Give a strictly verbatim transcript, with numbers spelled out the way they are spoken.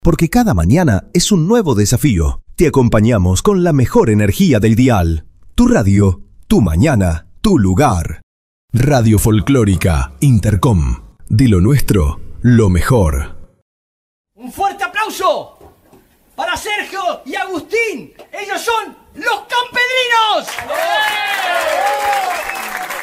porque cada mañana es un nuevo desafío. Te acompañamos con la mejor energía del dial. Tu radio, tu mañana, tu lugar. Radio Folclórica Intercom. De lo nuestro, lo mejor. Un fuerte aplauso para Sergio y Agustín. Ellos son los Campedrinos.